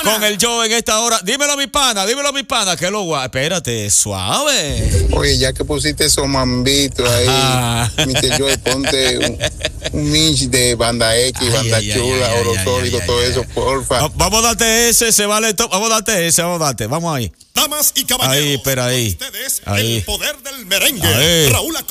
con el show en esta hora. Dímelo mi pana, que lo guay. Espérate, suave. Oye, ya que pusiste esos mambitos ahí, Mr. Joy, ponte un mix de Banda X, Banda Chula, Oro Sólido, todo eso, porfa. Vamos a darte ese, se vale todo. Vamos a darte ese, vamos ahí. Damas y caballeros, ahí, espera ahí. Ustedes, ahí. el poder del merengue. Ahí. Raúl